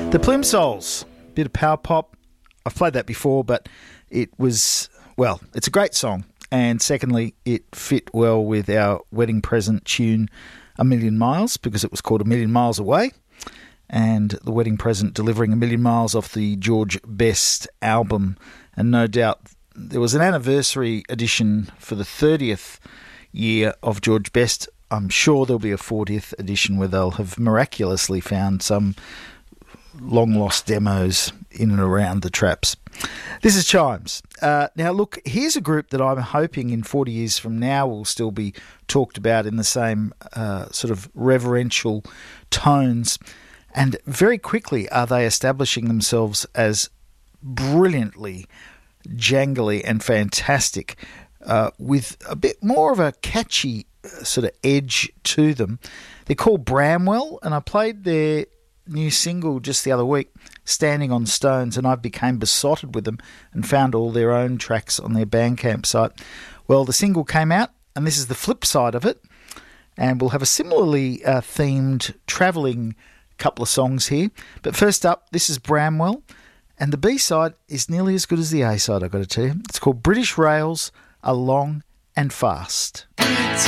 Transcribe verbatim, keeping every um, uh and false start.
The Plimsolls, bit of power pop. I've played that before, but it was, well, it's a great song. And secondly, it fit well with our wedding present tune, A Million Miles, because it was called A Million Miles Away. And the wedding present delivering a million miles off the George Best album. And no doubt there was an anniversary edition for the thirtieth year of George Best. I'm sure there'll be a fortieth edition where they'll have miraculously found some long-lost demos in and around the traps. This is Chimes. Uh, now, look, here's a group that I'm hoping in forty years from now will still be talked about in the same uh, sort of reverential tones. And very quickly are they establishing themselves as brilliantly jangly and fantastic, uh, with a bit more of a catchy uh, sort of edge to them. They're called Bramwell, and I played their new single just the other week, Standing on Stones, and I became besotted with them and found all their own tracks on their Bandcamp site. Well, the single came out, and this is the flip side of it, and we'll have a similarly uh, themed travelling couple of songs here. But first up, this is Bramwell, and the B-side is nearly as good as the A-side, I've got to tell you. It's called British Rails Are Long and Fast. It's